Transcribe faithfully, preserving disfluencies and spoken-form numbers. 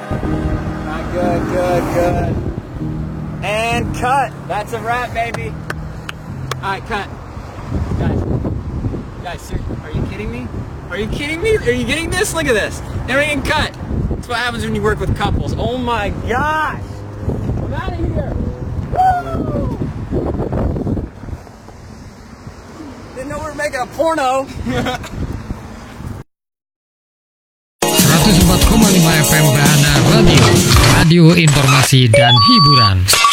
Not good, good, good. And cut. That's a wrap, baby. All right, cut. Guys, guys, sir, are you kidding me? Are you kidding me? Are you getting this? Look at this. Now we can cut. That's what happens when you work with couples. Oh my gosh. I'm out of here. Woo! Didn't know we were making a porno. seratus empat koma lima F M Bahana Radio, radio informasi dan hiburan.